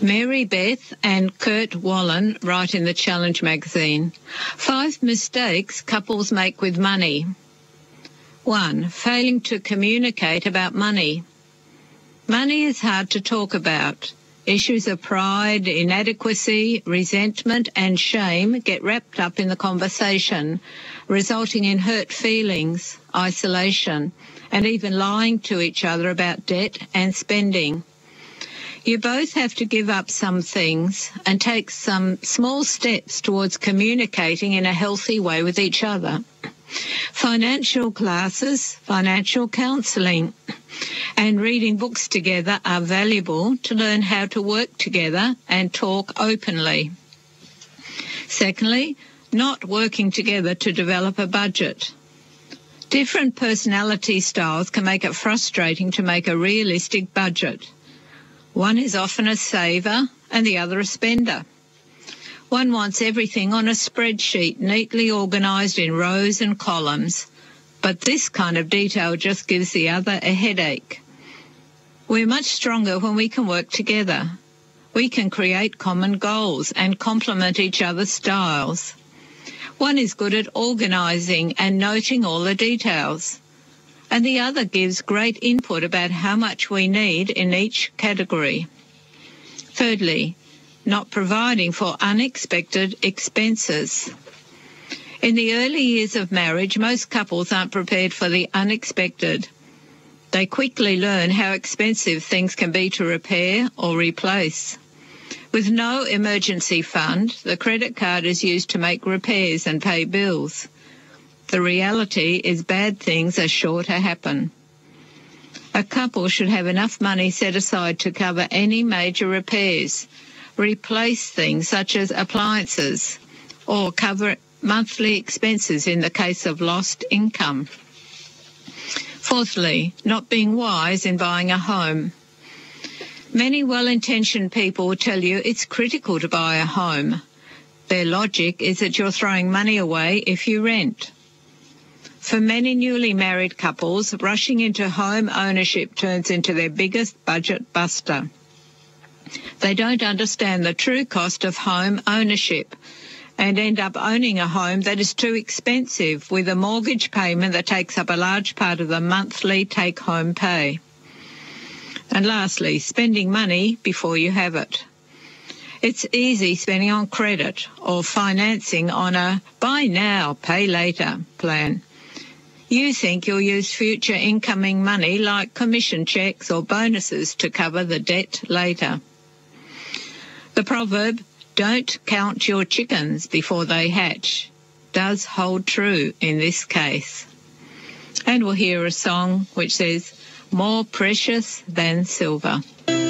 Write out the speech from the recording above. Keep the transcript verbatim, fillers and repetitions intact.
Mary Beth and Kurt Wallen write in the Challenge magazine, five mistakes couples make with money. One, failing to communicate about money. Money is hard to talk about. Issues of pride, inadequacy, resentment and shame get wrapped up in the conversation, resulting in hurt feelings, isolation, and even lying to each other about debt and spending. You both have to give up some things and take some small steps towards communicating in a healthy way with each other. Financial classes, financial counselling, and reading books together are valuable to learn how to work together and talk openly. Secondly, not working together to develop a budget. Different personality styles can make it frustrating to make a realistic budget. One is often a saver and the other a spender. One wants everything on a spreadsheet, neatly organised in rows and columns, but this kind of detail just gives the other a headache. We're much stronger when we can work together. We can create common goals and complement each other's styles. One is good at organising and noting all the details, and the other gives great input about how much we need in each category. Thirdly, not providing for unexpected expenses. In the early years of marriage, most couples aren't prepared for the unexpected. They quickly learn how expensive things can be to repair or replace. With no emergency fund, the credit card is used to make repairs and pay bills. The reality is bad things are sure to happen. A couple should have enough money set aside to cover any major repairs, replace things such as appliances, or cover monthly expenses in the case of lost income. Fourthly, not being wise in buying a home. Many well-intentioned people will tell you it's critical to buy a home. Their logic is that you're throwing money away if you rent. For many newly married couples, rushing into home ownership turns into their biggest budget buster. They don't understand the true cost of home ownership and end up owning a home that is too expensive with a mortgage payment that takes up a large part of the monthly take-home pay. And lastly, spending money before you have it. It's easy spending on credit or financing on a buy now, pay later plan. You think you'll use future incoming money like commission checks or bonuses to cover the debt later. The proverb, don't count your chickens before they hatch, does hold true in this case. And we'll hear a song which says, more precious than silver.